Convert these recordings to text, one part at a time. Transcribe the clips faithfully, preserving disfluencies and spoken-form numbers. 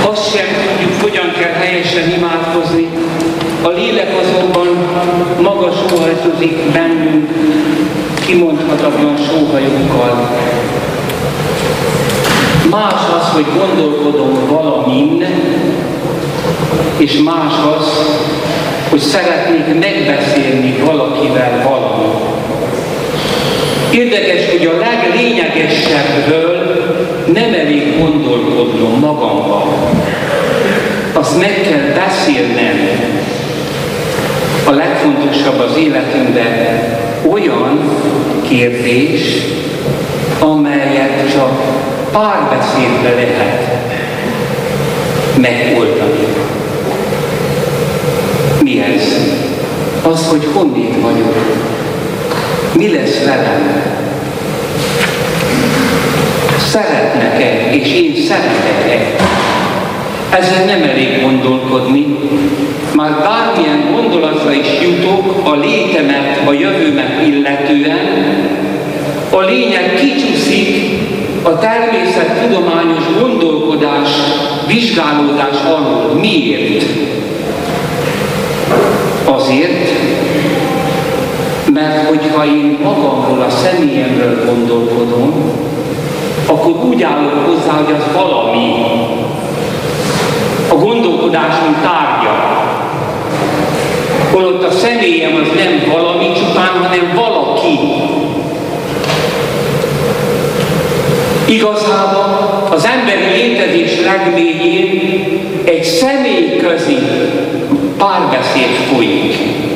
Azt sem tudjuk, hogyan kell helyesen imádkozni. A lélek azonban maga sóhajtozik bennünk, kimondhatatlan sóhajokkal. Más az, hogy gondolkodom valamin, és más az, hogy szeretnék megbeszélni valakivel valamit. Érdekes, hogy a leglényegesebbről nem elég gondolkodnom magamban. Azt meg kell beszélnem. A legfontosabb az életünkben olyan kérdés, amelyet csak párbeszédbe lehet megoldani. Mi ez? Az, hogy honnét vagyok. Mi lesz velem? Szeretnek-e, és én szeretek-e? Ezzel nem elég gondolkodni. Már bármilyen gondolatra is jutok a létemet, a jövőmet illetően, a lényeg kicsúszik a természettudományos gondolkodás, vizsgálódás alól. Miért? Azért, mert hogyha én magamról, a személyemről gondolkodom, akkor úgy állok hozzá, hogy az valami. A gondolkodásom tárgya. Holott a személyem az nem valami csupán, hanem valaki. Igazából az emberi létezés legmélyén egy személyközi párbeszéd folyik.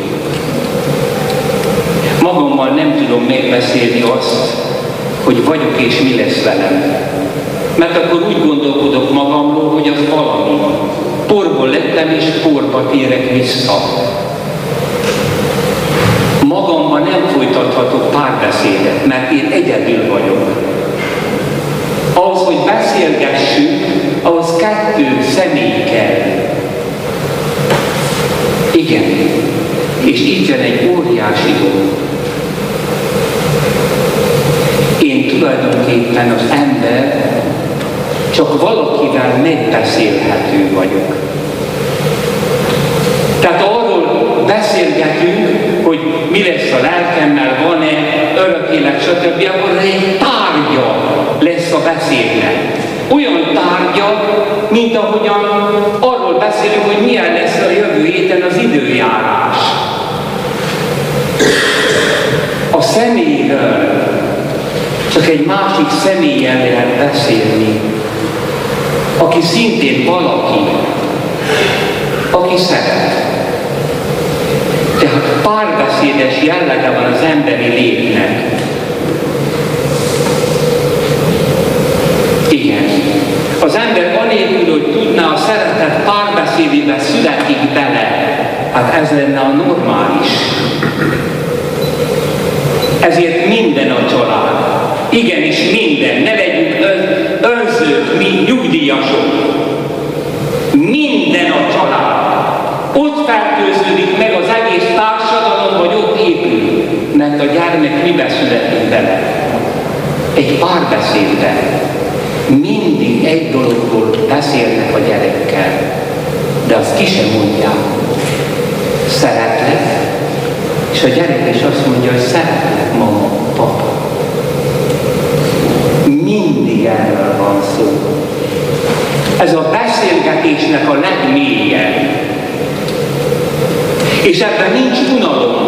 Magammal nem tudom megbeszélni azt, hogy vagyok és mi lesz velem. Mert akkor úgy gondolkodok magamról, hogy az valami. Porból lettem és porba térek vissza. Magamban nem folytathatok párbeszédet, mert én egyedül vagyok. Ahhoz, hogy beszélgessünk, ahhoz kettő személy kell. Igen, és így jön egy óriási dolog. Én tulajdonképpen az ember csak valakivel megbeszélhető vagyok. Tehát arról beszélgetünk, hogy mi lesz a lelkemmel, van-e örök élet, stb. Akkor egy tárgya lesz a beszédnek. Olyan tárgya, mint ahogyan arról beszélünk, hogy milyen lesz a jövő héten az időjárás. A személyről csak egy másik személlyel lehet beszélni, aki szintén valaki, aki szeret. Tehát párbeszédes jellege van az emberi létnek. Igen. Az ember anélkül, hogy tudná, a szeretet párbeszédébe születik bele. Hát ez lenne a normális. Ezért minden a család. Igenis minden. Ne legyünk önzők, mi nyugdíjasok. Minden a család. Ott fertőződik meg az egész társadalom, vagy ott épül. Mert a gyermek mibe születik bele? Egy párbeszédben. Mindig egy dologról beszélnek a gyerekkel, de azt ki sem mondják. Szeretlek, és a gyerek is azt mondja, hogy szeretlek, mama, papa. Mindig erről van szó. Ez a beszélgetésnek a legmélyebb. És ebben nincs unalom.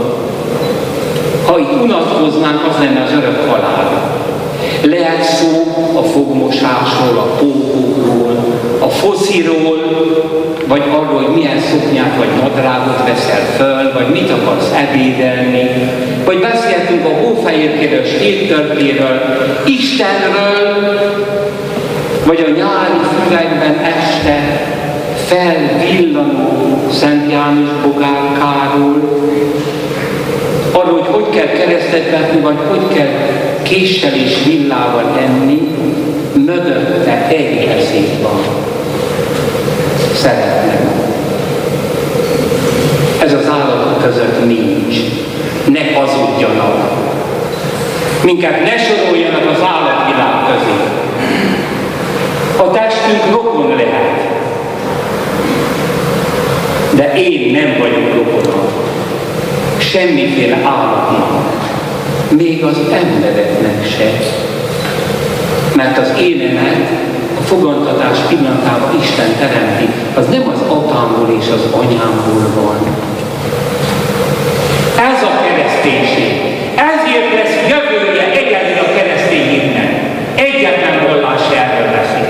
Ha itt unatkoznánk, az lenne az örök halál. Lehet szó a fogmosásról, a pókokról, a fosziról, vagy arról, hogy milyen szoknyát vagy nadrágot veszel föl, vagy mit akarsz ebédelni, vagy beszéltünk a hófehérkéről, éttörtéről, Istenről, vagy a nyári füvekben este felvillanó Szent János bogárkáról, arról, hogy hogy kell keresztet vetni, vagy hogy kell késsel és villával enni, mögötte egy eszék van. Szeretnek. Ez az állatok között nincs. Ne hazudjanak. Minket ne soroljanak az állatvilág közé. A testünk rokon lehet. mert én nem vagyok rokona semmiféle állatnak, még az embereknek se. Mert az énemet a fogantatás pillanatában Isten teremti, az nem az apámból és az anyámból van. Ez a kereszténység. Ezért lesz jövője egyedül a kereszténységnek. Egyetlen vallás erről beszél.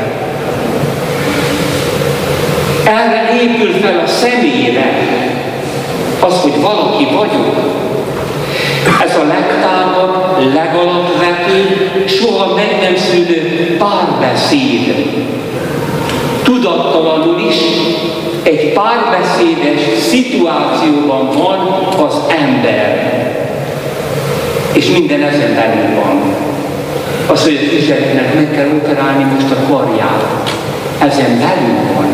Erre épül fel a személyre az, hogy valaki vagyok. Ez a legtágabb, legalapvetőbb, soha meg nem szűnő párbeszéd. Tudattalanul is egy párbeszédes szituációban van az ember. És minden ezen belül van. Az, hogy a kisgyereknek meg kell operálni most a karját. Ezen belül van.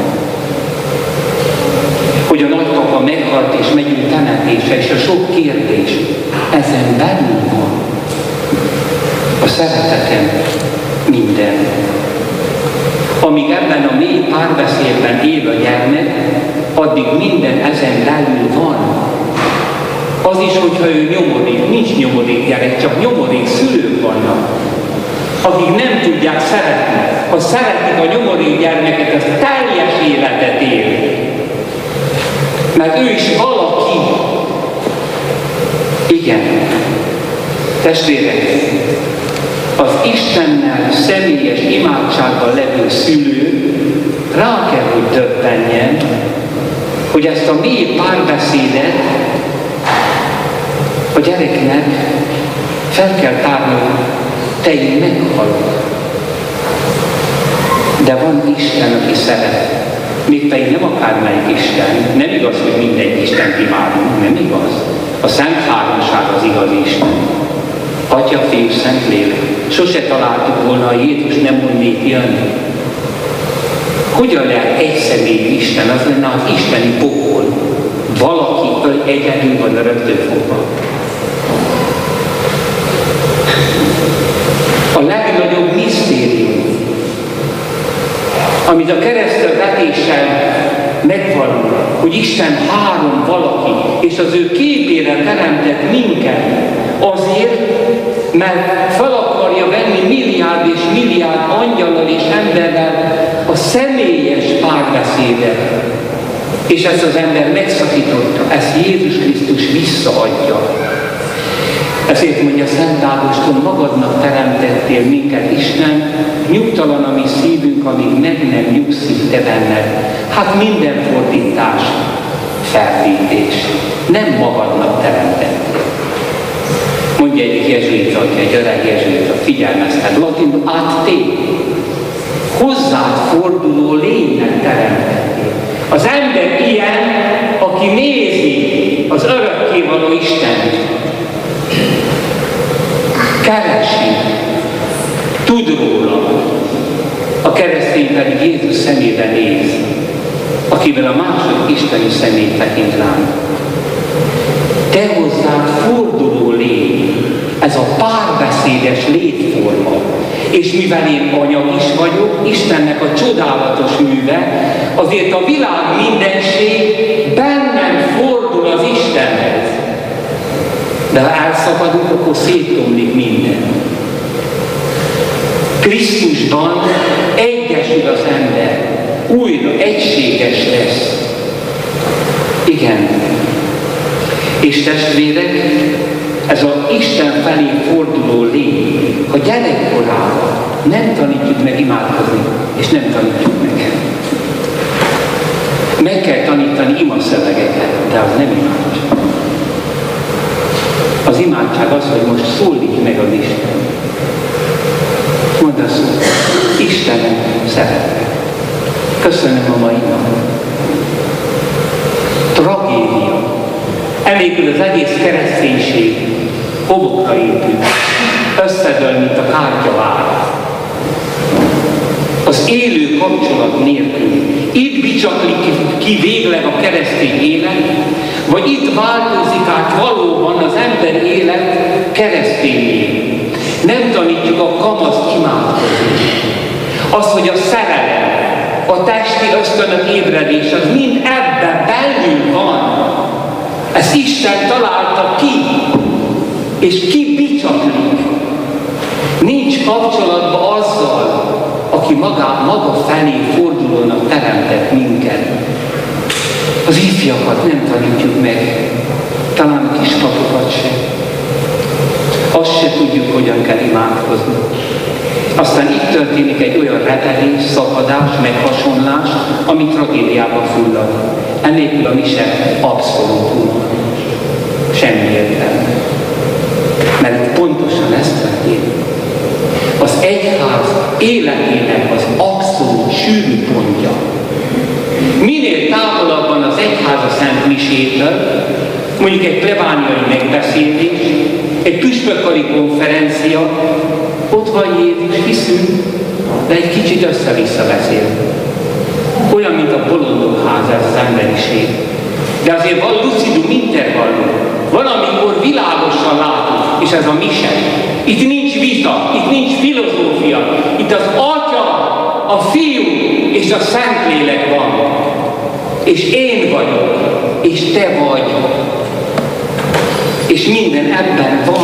Hogy a nagypapa meghalt és megyünk temetésre, és a sok kérdés. Ezen belül van. A szeretetem minden. Amíg ebben a mély párbeszédben él a gyermek, addig minden ezen belül van. Az is, hogyha ő nyomodik, nincs nyomodik gyerek, csak nyomodik szülők vannak, akik nem tudják szeretni. Ha szeretik a nyomodik gyermeket, az teljes életet él. Mert ő is valaki. Igen. Testvérek, az Istennel személyes imádságban levő szülő rá kell, hogy döbbenjen, hogy ezt a mély párbeszédet a gyereknek fel kell tárni, te én meghalok. De van Isten, aki szeret. Mégpedig nem akármelyik Isten. Nem igaz, hogy mindegy Istent imádunk, nem igaz. A Szent Háromság az igaz Isten. Atya, Fiú, Szent Lélek. Sose találtuk volna, a Jézus nem mondnék jönni. Hogyan lehet egy személy Isten? Az lenne az isteni pokol. Valaki egyedül van öröktől-fogva. A legnagyobb misztérium, amit a keresztülvetéssel megvaló, hogy Isten három valaki, és az ő képére teremtett minket, azért, mert fel akarja venni milliárd és milliárd angyallal és emberrel a személyes párbeszédet. És ezt az ember megszakította, ezt Jézus Krisztus visszaadja. Ezért mondja Szent Ágoston, magadnak teremtettél minket, Isten, nyugtalan a mi szívünk, amíg meg nem nyugszik te benned. Hát minden fordítás ferdítés. Nem magadnak teremtettél. Mondja egyik jezsuita, egy öreg jezsuita, figyelmeztet, latinul át té. Hozzád forduló lénynek teremtettél. Az ember ilyen, aki nézi az örökkévaló Istent. Keresi, tud róla, a keresztény pedig Jézus szemébe néz, akivel a második isteni szemét tekint ránk. Te hozzád forduló lény, ez a párbeszédes létforma. És mivel én anyag is vagyok, Istennek a csodálatos műve, azért a világ mindenség bennem fordul az Istenhez. De ha elszakadunk, akkor széttomlik minden. Krisztusban egyesül az ember, újra egységes lesz. Igen. És testvérek, ez az Isten felé forduló lény, a gyerekkorában nem tanítjuk meg imádkozni, és nem tanítjuk meg. Meg kell tanítani imaszövegeket, de az nem imádság. Az imádság az, hogy most szólít meg az Isten. Mondd azt, Istenem, szeretlek. Köszönöm a mai napot. Tragédia. Elégül az egész kereszténység homokra épül. Összedől, mint a kártyavár. Az élő kapcsolat nélkül. Itt bicsaklik ki végleg a keresztény élet, vagy itt változik át valóban az ember élet keresztényé. Nem tanítjuk a kamaszt imádkozni. Az, hogy a szerelem, a a testi ösztönök ébredés, az mind ebben belül van. Ezt Isten találta ki, és ki bicsaklik. Nincs kapcsolatban azzal, aki maga, maga felé fordulónak teremtett minket. Az ifjakat nem tanítjuk meg, talán a kispapokat sem. Azt se tudjuk, hogyan kell imádkozni. Aztán itt történik egy olyan repedés, szakadás, meghasonlás, ami tragédiába fullad. Ennélkül a mise abszolút unalmas. Semmi értelme. Mert pontosan ez történik. Az egyház életének az abszolút sűrű pontja. Minél távolabb van az egyház a Szent Misétől, mondjuk egy plebániai megbeszélés, egy püspökkari konferencia, ott van Jézus, hiszünk, de egy kicsit össze-vissza beszél. Olyan, mint a bolondok háza, ez az emberiség. De azért van lucidum intervallum. Valamikor világosan látunk, és ez a mise. Itt nincs vita, itt nincs filozófia. Itt az Atya, a Fiú és a Szentlélek van. És én vagyok, és te vagy. És minden ebben van.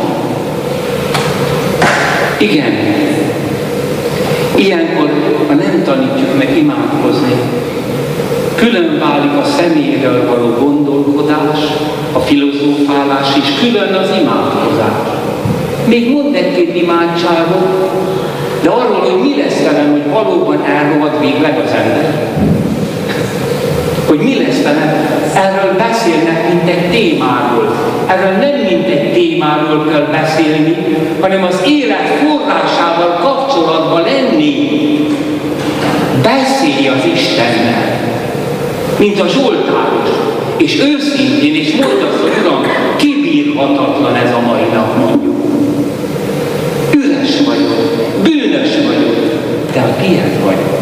Igen. Ilyenkor, ha nem tanítjuk meg imádkozni, külön válik a személyről való gondolkodás, a filozófálás, és külön az imádkozás. Még mond egy-két imádságot, de arról, hogy mi lesz velem, hogy valóban elrohad végleg az ember. Hogy mi lesz velem, erről beszélnek, mint egy témáról. Erről nem mint egy témáról kell beszélni, hanem az élet forrásával kapcsolatban lenni. Beszélj az Istennel, mint a Zsoltáros. És őszintén, és mondd azt, hogy Uram, kibírhatatlan ez a mai nap, mondjuk. Üres vagyok, bűnös vagyok, de a tiéd vagyok.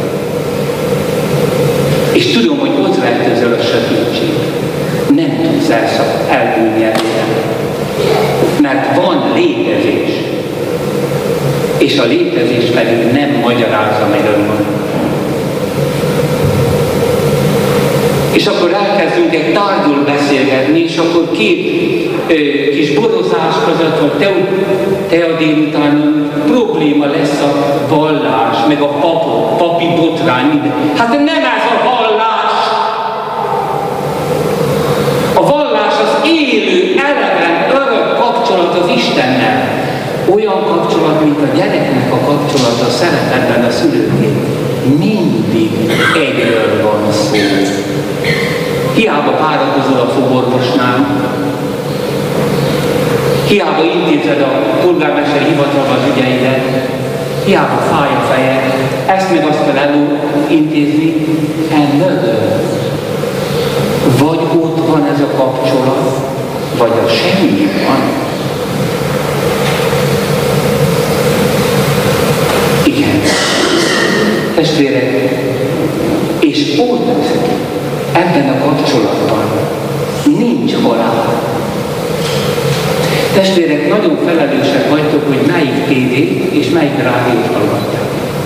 És tudom, hogy ott vettőzöl a sötétség. Nem tudsz elbűnni előre. Mert van létezés. És a létezés pedig nem magyarázza meg önmaga. És akkor elkezdünk egy tárgyul beszélgetni, és akkor két ö, kis borozás között, vagy te, te a délután probléma lesz a vallás, meg a papok, papi botrány, minden. Hát nem ez a vallás! A vallás az élő, eleven, örök kapcsolat az Istennel. Olyan kapcsolat, mint a gyereknek a kapcsolata szeretetben a szülőként. Mindig egyről van szó. Hiába várakozol a fogorvosnál, hiába intézed a polgármesteri hivatalba az ügyeidet, hiába fáj a fejed, ezt meg azt kell elintézni, elmögött. Vagy ott van ez a kapcsolat, vagy a semmi van. Igen. Testvérek, és ott, ebben a kapcsolatban nincs halál. Testvérek, nagyon felelősek vagytok, hogy melyik tévét és melyik rádiót hallgatják.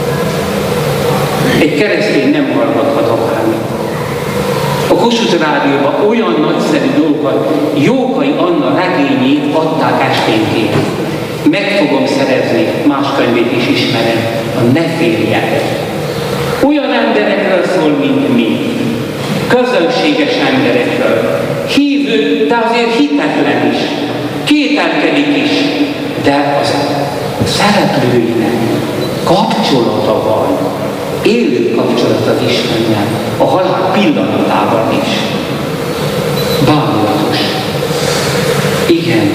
Egy keresztény nem hallgathat akármit. A Kossuth Rádióban olyan nagyszerű dolgokat, Jókai Anna regényét adták esténként. Meg fogom szerezni, más könyvét is ismerem, a Ne féljetek. Olyan emberekről szól, mint mi. Közönséges emberekről. Hívő, de azért hitetlen is. Kételkedik is. De az szereplőinek kapcsolata van. Élő kapcsolat az Istennel. A halál pillanatában is. Bámulatos. Igen.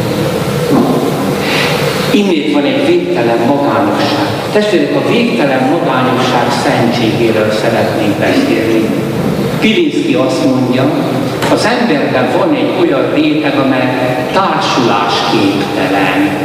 Innét van egy végtelen magányosság. Testvérek, a végtelen magányosság szentségéről szeretnénk beszélni. Pilinszky azt mondja, az emberben van egy olyan réteg, amely társulásképtelen.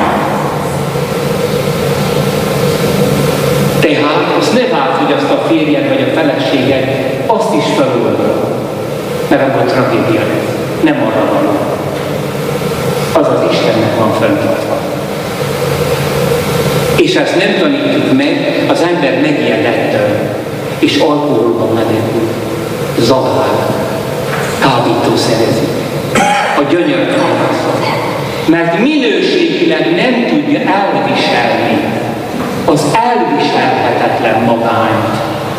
Tehát azt ne várd, hogy azt a férjed vagy a feleséged azt is feloldod, mert abban tragédia lesz. Nem arra való. Az az Istennek van fenntartva. És ezt nem tanítjuk meg, az ember megijed ettől. És és alkoholba menekül, zabál, kábítószerezik, a gyönyört hallgatott, mert minőségileg nem tudja elviselni az elviselhetetlen magányt.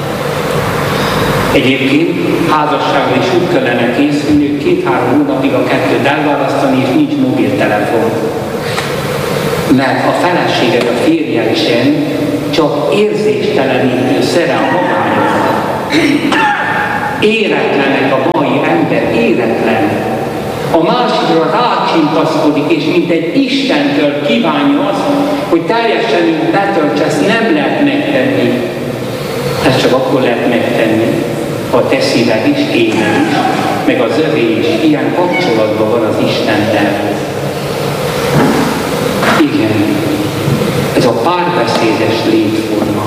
Egyébként házasságra is úgy kellene készülni, hogy két-három hónapig a kettőt elválasztani, és nincs mobiltelefon. Mert a feleséged, a férjed sem csak érzéstelenítő szere a magányoknak. Éretlenek a mai ember, éretlen. A másikra rácsimpaszkodik, és mint egy Istentől kívánja azt, hogy teljesen őt betöltse, ezt nem lehet megtenni. Ezt csak akkor lehet megtenni, ha a te szíved is, éned is, meg az övé is ilyen kapcsolatban van az Istennel. Igen, ez a párbeszédes létforma.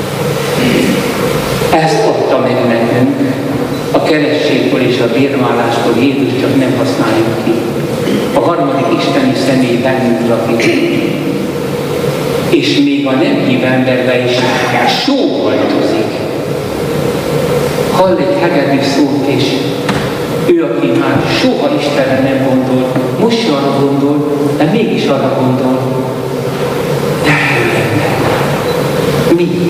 Ezt adta meg nekünk a kerességből és a bérváláskor, Jézus, csak nem használjuk ki. A harmadik isteni személy bennünk lakik. És még a nem hív emberbe is sóhajtozik. Hall egy hegedű szót, és ő, aki már soha Istenre nem gondol, most se arra gondol, de mégis arra gondol. De mi?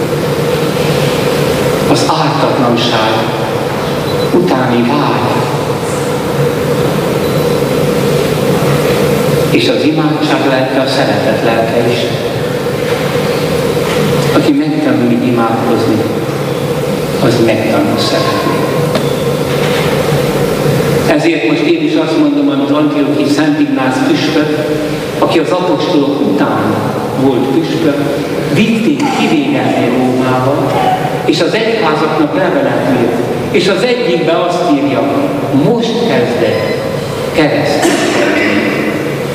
Az ártatlanság utáni vágy. És az imádság lelke, a szeretet lelke is. Aki megtanul imádkozni, az megtanul szeretni. Ezért most én is azt mondom, amit Antiochi Szent Ignác püspök, aki az apostolok után volt püspök, vitték kivégelni Rómába, és az egyházaknak levelet írt. És az egyikben azt írja, most kezdett keresztény